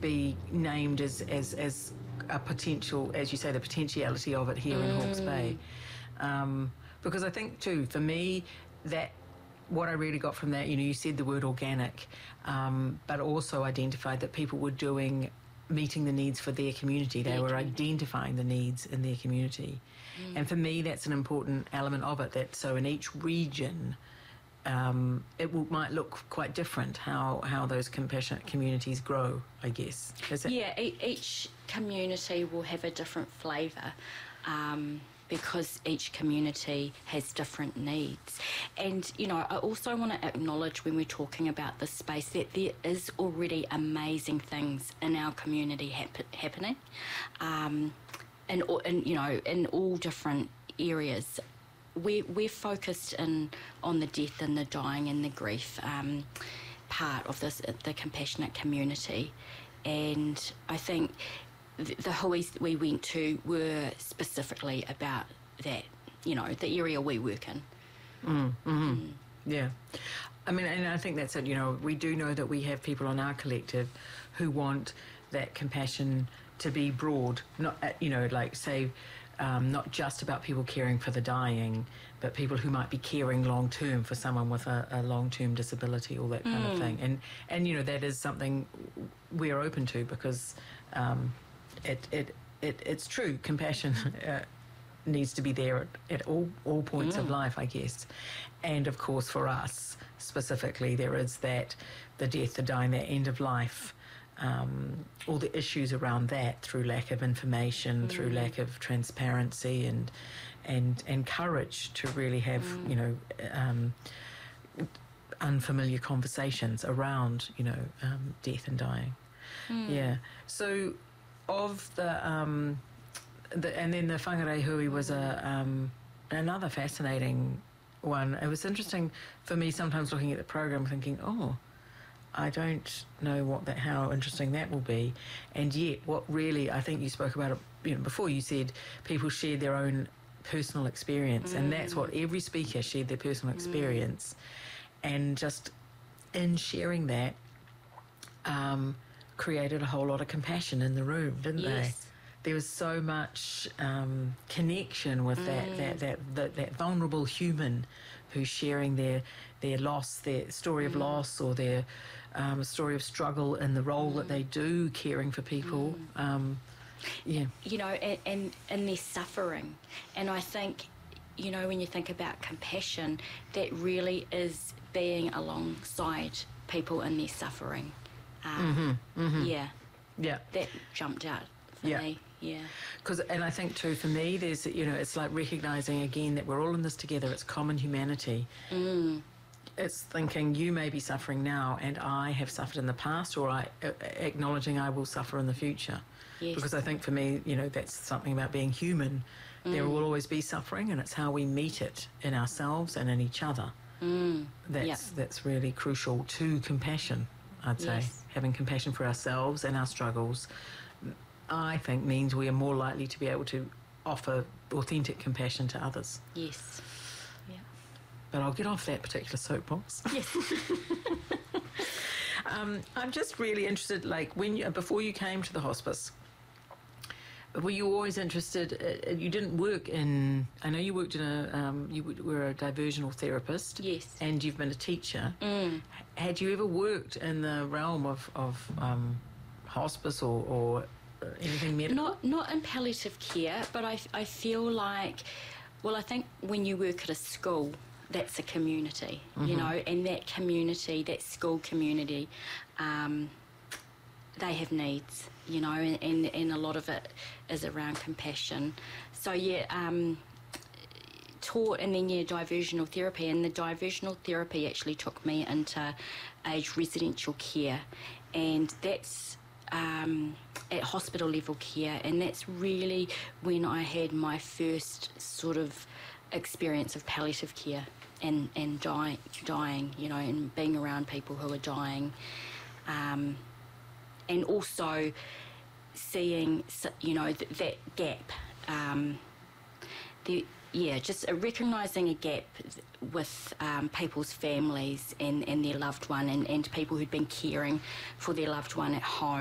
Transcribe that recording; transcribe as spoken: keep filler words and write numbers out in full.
be named as, as, as a potential, as you say, the potentiality of it here mm. in Hawke's Bay. Um, because I think, too, for me, that what I really got from that, you know, you said the word organic, um, but also identified that people were doing, meeting the needs for their community. They their were community. identifying the needs in their community. Mm. And for me, that's an important element of it, that so in each region, um, it will, might look quite different how, how those compassionate communities grow, I guess. Is it? Yeah, e- each community will have a different flavour. Um, because each community has different needs. And, you know, I also want to acknowledge when we're talking about this space that there is already amazing things in our community hap- happening, um, and, and, you know, in all different areas. We're, we're focused in on the death and the dying and the grief um, part of this, the compassionate community. And I think the, the Hui's that we went to were specifically about that, you know, the area we work in. Mm, mm-hmm. mm. Yeah. I mean, and I think that's it, you know, we do know that we have people on our collective who want that compassion to be broad, not, you know, like, say, um, not just about people caring for the dying, but people who might be caring long-term for someone with a, a long-term disability, all that kind mm. of thing. And, and, you know, that is something we're open to because um, it, it, it, it's true, compassion uh, needs to be there at, at all, all points mm. of life, I guess. And, of course, for us specifically, there is that, the death, the dying, that end of life, um, all the issues around that through lack of information, mm. through lack of transparency and and and courage to really have, mm. you know, um, unfamiliar conversations around, you know, um, death and dying. Mm. Yeah. So, of the, um, the and then the Whangarei Hui was a um, another fascinating one. It was interesting for me sometimes looking at the program, thinking, oh, I don't know what that, how interesting that will be. And yet, what really, I think you spoke about it, you know, before you said people shared their own personal experience, mm. and that's what every speaker shared, their personal experience. Mm. And just in sharing that, um, created a whole lot of compassion in the room, didn't yes. they? There was so much um, connection with mm. that, that, that, that, that vulnerable human who's sharing their, their loss, their story of mm. loss, or their um, story of struggle in the role mm. that they do caring for people. Mm. Um, yeah. You know, and, and, and their suffering. And I think, you know, when you think about compassion, that really is being alongside people in their suffering. Um, mm-hmm, mm-hmm. Yeah. Yeah. That jumped out for yeah. me. Yeah. Because, and I think too, for me, there's, you know, it's like recognising again that we're all in this together. It's common humanity. Mm. It's thinking you may be suffering now, and I have suffered in the past, or I uh, acknowledging I will suffer in the future. Yes. Because I think for me, you know, that's something about being human. Mm. There will always be suffering, and it's how we meet it in ourselves and in each other. Mm. That's yep. that's really crucial to compassion. I'd say yes. having compassion for ourselves and our struggles, I think, means we are more likely to be able to offer authentic compassion to others. Yes. Yeah. But I'll get off that particular soapbox. Yes. um, I'm just really interested, like, when you, before you came to the hospice, were you always interested, uh, you didn't work in, I know you worked in a, um, you were a diversional therapist. Yes. And you've been a teacher. Mm. Had you ever worked in the realm of, of um, hospice or, or anything medical? Not not in palliative care, but I, I feel like, well, I think when you work at a school, that's a community, mm-hmm. you know, and that community, that school community, um, they have needs, you know, and, and, and a lot of it is around compassion. So, yeah, um, taught, and then, yeah, diversional therapy, and the diversional therapy actually took me into aged residential care, and that's um, at hospital level care, and that's really when I had my first sort of experience of palliative care and, and die, dying, you know, and being around people who are dying. Um, and also seeing, you know, th- that gap. Um, the, yeah, just uh, recognising a gap with um, people's families and, and their loved one, and, and people who'd been caring for their loved one at home.